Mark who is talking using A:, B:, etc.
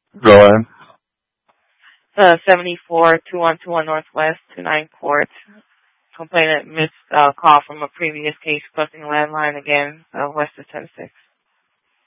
A: Go ahead.
B: 74-2121 Northwest, 29 Court. Complainant missed a call from a previous case, posting a landline again, west of 10-6.